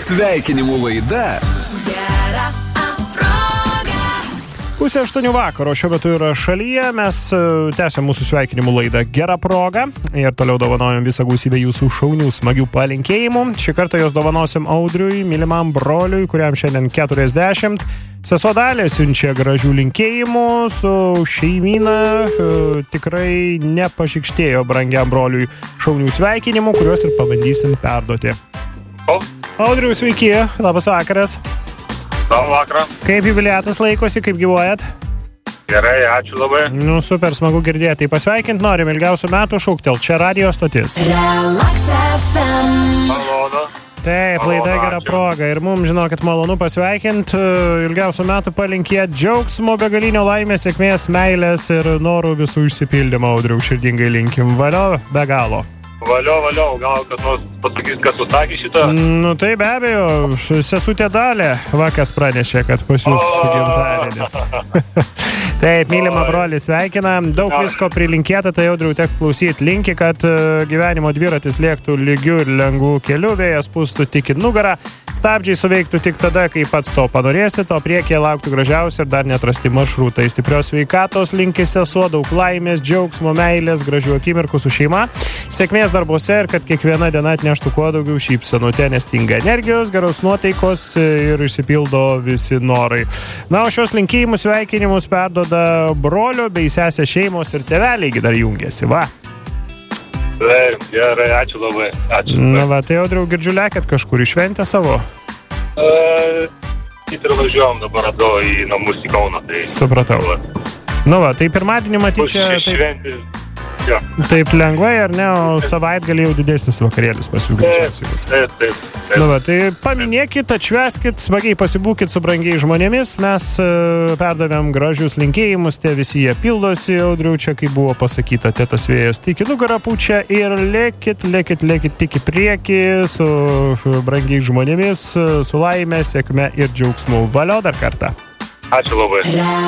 Sveikinimų laida. Pusė 8 vakaro, šiuo metu yra šalyje, mes tęsiam mūsų sveikinimų laidą Gera proga ir toliau dovanojam visą gausybę jūsų šaunių, smagių palinkėjimų. Šį kartą jos dovanosim Audriui, mylimam broliui, kuriam šiandien 40. Sesuo Dalė siunčia gražių linkėjimų su šeimyna, tikrai nepašikštėjo brangiam broliui šaunių sveikinimų, kuriuos ir pabandysim perduoti. Audriui, sveiki, labas vakaras. Labą vakarą. Kaip jubiliatas laikosi, kaip gyvuojat? Gerai, ačiū labai. Nu, super, smagu girdėti. Tai pasveikint norim, ilgiausių metų šauktel. Čia radio stotis. Malonu. Taip, laida Gera proga. Ir mums, žinokit, malonu pasveikint. Ilgiausių metų palinkėt džiaugsmo, begalinio laimės, sėkmės, meilės ir norų visų išsipildymo. Audriau, širdingai linkim. Valio, be galo. Valio, gal kas nors pasakys, kas susakė šitą? Nu, tai be abejo, sesutė Dalė vakas pranešė, kad pas jūs gimtadienis. Taip, mylimą brolį sveikina. Daug visko prilinkėta, tai Audriau teks klausyti. Linki, kad gyvenimo dviratis lėktų lygiu ir lengvų keliu, vėjas pūstų tik į nugarą, stabdžiai suveiktų tik tada, kai pats to panorėsit, o priekyje lauktų gražiausi ir dar neatrasti maršrutai. Stiprios sveikatos linki sesuo, daug laimės, džiaugsmo, meilės, gražių akimirkų su šeima, sėkmės darbuose ir kad kiekviena diena atneštų kuo daugiau šypsenų. Ten nestinga energijos, geros nuotaikos ir išsipildo visi norai. Na, o šios linkėjimus, sveikinimus perduoda brolio bei sesės šeimos ir tėveliai dar jungiasi, va. Taip, gerai, ačiū labai. Ačiū. Na va, tai Audriau, girdžiu lekėt kažkur į šventę savo? Ir važiuojam dabar atgal į namus į Kauną. Tai... Supratau. Nu va, tai pirmadienį matyčia... Šventės. Jo. Taip lengvai, ar ne, o savaitgalį jau didesnis vakarėlis pas jūs. Taip. Nu va, tai paminėkit, atšveskit, smagiai pasibūkit su brangiais žmonėmis, mes perdavėm gražius linkėjimus, tie visi jie pildosi, Audriau, čia kaip buvo pasakyta, tėtas vėjas tik į nugarą pučia ir lėkit tik į priekį su brangiais žmonėmis, su laime, sėkme ir džiaugsmu. Valio dar kartą. Ačiū labai.